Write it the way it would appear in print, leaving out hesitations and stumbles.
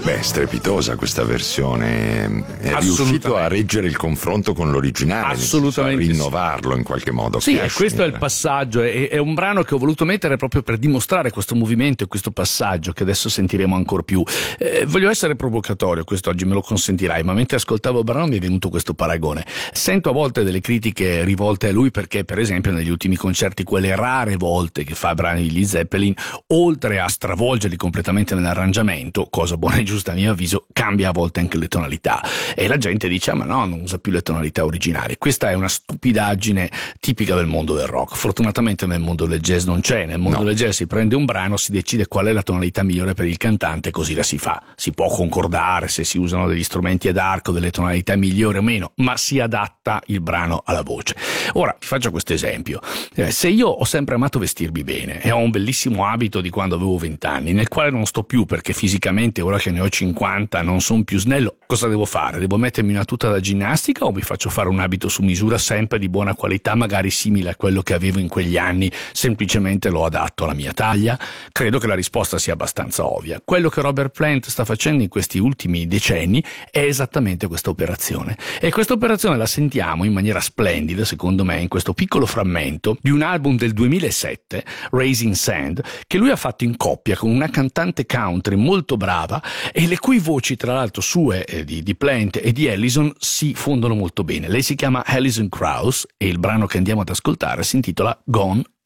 Beh, strepitosa questa versione, è riuscito a reggere il confronto con l'originale, assolutamente, a rinnovarlo in qualche modo. Sì, e questo è il passaggio, è un brano che ho voluto mettere proprio per dimostrare questo movimento e questo passaggio che adesso sentiremo ancora più. Voglio essere provocatorio, questo oggi me lo consentirai, ma mentre ascoltavo il brano mi è venuto questo paragone. Sento a volte delle critiche rivolte a lui perché, per esempio, negli ultimi concerti, quelle rare volte che fa brani di Led Zeppelin, oltre a stravolgerli completamente nell'arrangiamento, cosa buona e giusta a mio avviso, cambia a volte anche le tonalità e la gente dice ma no, non usa più le tonalità originali. Questa è una stupidaggine tipica del mondo del rock. Fortunatamente nel mondo del jazz non c'è. Nel mondo del jazz si prende un brano, si decide qual è la tonalità migliore per il cantante e così la si fa. Si può concordare se si usano degli strumenti ad arco, delle tonalità migliori o meno, ma si adatta il brano alla voce. Ora ti faccio questo esempio. Se io ho sempre amato vestirmi bene e ho un bellissimo abito di quando avevo 20 anni, nel quale non sto più perché fisicamente ora che ne ho 50 non sono più snello, cosa devo fare? Devo mettermi una tuta da ginnastica o mi faccio fare un abito su misura sempre di buona qualità, magari simile a quello che avevo in quegli anni, semplicemente lo adatto alla mia taglia? Credo che la risposta sia abbastanza ovvia. Quello che Robert Plant sta facendo in questi ultimi decenni è esattamente questa operazione, e questa operazione la sentiamo in maniera splendida secondo me in questo piccolo frammento di un album del 2007, Raising Sand, che lui ha fatto in coppia con una cantante country molto brava e le cui voci, tra l'altro sue, di Plant e di Allison, si fondono molto bene. Lei si chiama Alison Krauss e il brano che andiamo ad ascoltare si intitola Gone